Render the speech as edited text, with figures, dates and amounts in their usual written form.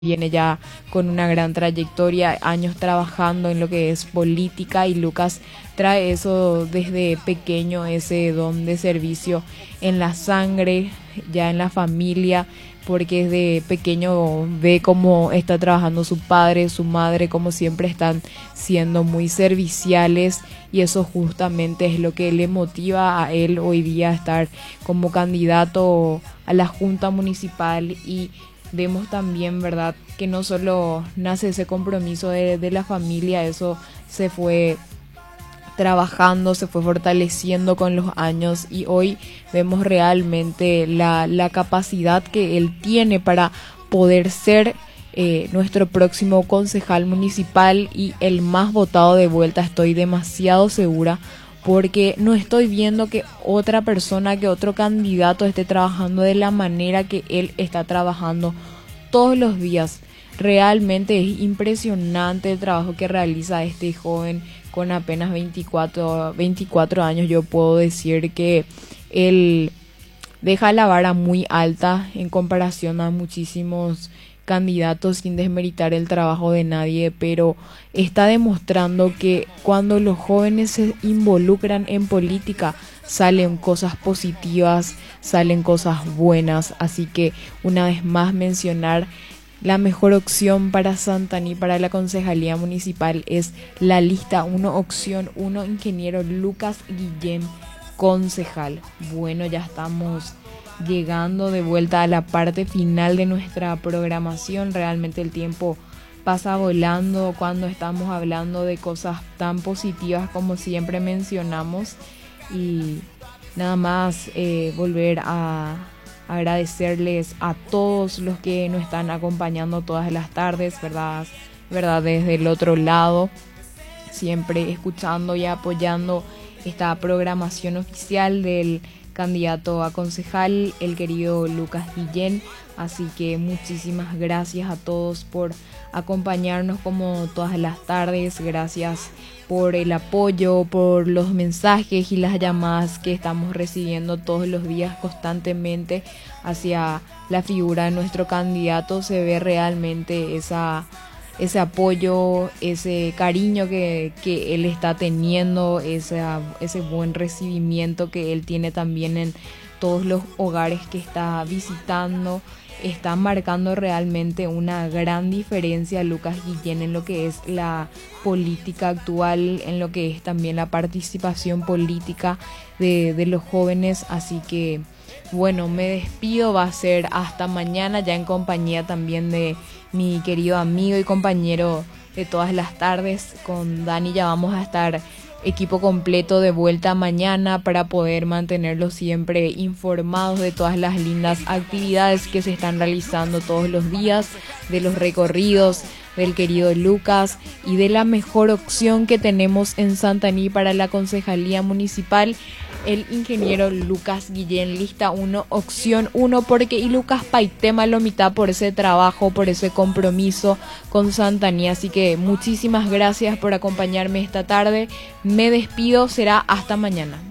viene ya con una gran trayectoria, años trabajando en lo que es política, y Lucas trae eso desde pequeño, ese don de servicio en la sangre, ya en la familia, porque desde pequeño ve cómo está trabajando su padre, su madre, como siempre están siendo muy serviciales, y eso justamente es lo que le motiva a él hoy día a estar como candidato a la Junta Municipal. Y vemos también, ¿verdad?, que no solo nace ese compromiso de la familia, eso se fue trabajando, se fue fortaleciendo con los años, y hoy vemos realmente la capacidad que él tiene para poder ser nuestro próximo concejal municipal y el más votado de vuelta. Estoy demasiado segura, porque no estoy viendo que otra persona, que otro candidato esté trabajando de la manera que él está trabajando todos los días. Realmente es impresionante el trabajo que realiza este joven con apenas 24 años. Yo puedo decir que él deja la vara muy alta en comparación a muchísimos candidatos, sin desmeritar el trabajo de nadie, pero está demostrando que cuando los jóvenes se involucran en política salen cosas positivas, salen cosas buenas. Así que una vez más mencionar, la mejor opción para Santaní, para la concejalía municipal, es la lista 1, opción 1, ingeniero Lucas Guillén, concejal. Bueno, ya estamos llegando de vuelta a la parte final de nuestra programación. Realmente el tiempo pasa volando cuando estamos hablando de cosas tan positivas como siempre mencionamos. Y nada más volver a agradecerles a todos los que nos están acompañando todas las tardes, ¿verdad? Desde el otro lado, siempre escuchando y apoyando esta programación oficial del candidato a concejal, el querido Lucas Guillén. Así que muchísimas gracias a todos por acompañarnos como todas las tardes. Gracias por el apoyo, por los mensajes y las llamadas que estamos recibiendo todos los días constantemente hacia la figura de nuestro candidato. Se ve realmente ese apoyo, ese cariño que él está teniendo, ese buen recibimiento que él tiene también en todos los hogares que está visitando. Está marcando realmente una gran diferencia Lucas Guillén en lo que es la política actual, en lo que es también la participación política de los jóvenes. Así que bueno, me despido, va a ser hasta mañana, ya en compañía también de mi querido amigo y compañero de todas las tardes, con Dani. Ya vamos a estar equipo completo de vuelta mañana para poder mantenerlos siempre informados de todas las lindas actividades que se están realizando todos los días, de los recorridos del querido Lucas y de la mejor opción que tenemos en Santaní para la concejalía municipal, el ingeniero Lucas Guillén, lista 1, opción 1, porque y Lucas Paitema lo mitad por ese trabajo, por ese compromiso con Santaní. Así que muchísimas gracias por acompañarme esta tarde. Me despido, será hasta mañana.